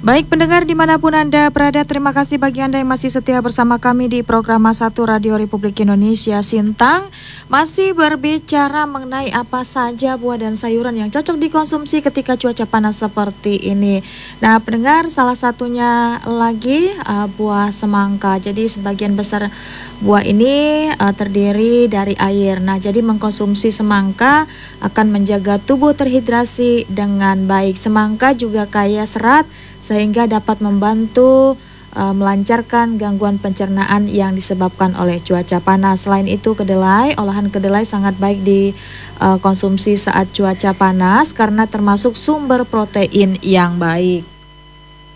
Baik pendengar dimanapun Anda berada, terima kasih bagi Anda yang masih setia bersama kami di program 1 Radio Republik Indonesia Sintang. Masih berbicara mengenai apa saja buah dan sayuran yang cocok dikonsumsi ketika cuaca panas seperti ini. Nah pendengar, salah satunya lagi buah semangka. Jadi sebagian besar buah ini terdiri dari air. Nah jadi mengkonsumsi semangka akan menjaga tubuh terhidrasi dengan baik. Semangka juga kaya serat sehingga dapat membantu melancarkan gangguan pencernaan yang disebabkan oleh cuaca panas. Selain itu olahan kedelai sangat baik dikonsumsi saat cuaca panas karena termasuk sumber protein yang baik.